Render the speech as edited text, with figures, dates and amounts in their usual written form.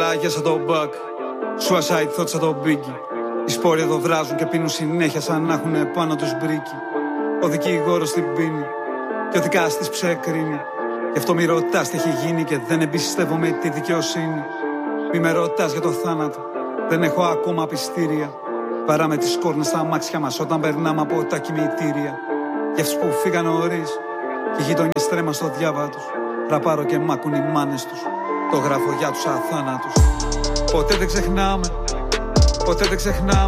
Μαλάκια σαν τον Μπακ, suicide thoughts σαν τον Biggie. Οι σπόροι εδώ βράζουν και πίνουν συνέχεια σαν να έχουνε πάνω τους μπρίκι. Ο δικηγόρος την πίνει και ο δικαστής ψεκρίνει. Γι' αυτό μη ρωτάς τι έχει γίνει και δεν εμπιστεύομαι τη δικαιοσύνη. Μη με ρωτάς για το θάνατο, δεν έχω ακόμα πιστήρια. Βαράμε τις κόρνες στα αμάξια μας όταν περνάμε από τα κημητήρια. Για αυτούς που φύγαν νωρίς και οι γειτονιές τρέμα στο διάβα τους. Ραπάρω και μάκουν οι μάνες τους, το γράφω για τους αθάνατους. Ποτέ δεν ξεχνάμε, ποτέ δεν ξεχνάμε.